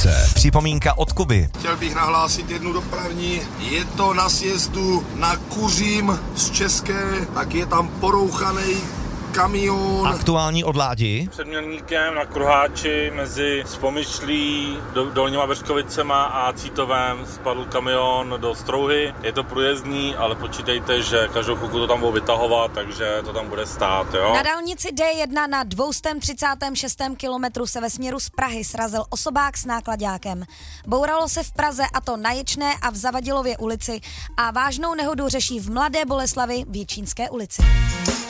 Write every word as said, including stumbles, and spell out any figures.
dvojce. Připomínka od Kuby. Chtěl bych nahlásit jednu dopravní. Je to na sjezdu na Kuřím z České, tak je tam porouchaný kamion. Aktuální od Ládi. Před Mělníkem na Kruháči mezi Spomyšlí, do, Dolníma Beřkovicema a Cítovem spadl kamion do Strouhy. Je to průjezdný, ale počítejte, že každou chvilku to tam budou vytahovat, takže to tam bude stát, jo. Na dálnici D jedna na dvě stě třicátém šestém kilometru se ve směru z Prahy srazil osobák s náklaďákem. Bouralo se v Praze, a to na Ječné a v Zavadilově ulici, a vážnou nehodu řeší v Mladé Boleslavi v Jičínské ulici.